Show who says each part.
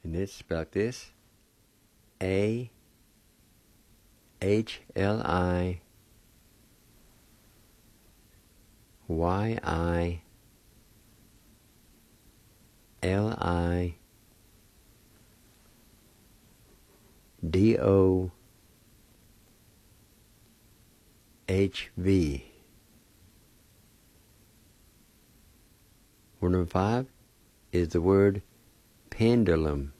Speaker 1: And it's spelled like this: Hilidoohv. Word number 5 is the word pendulum.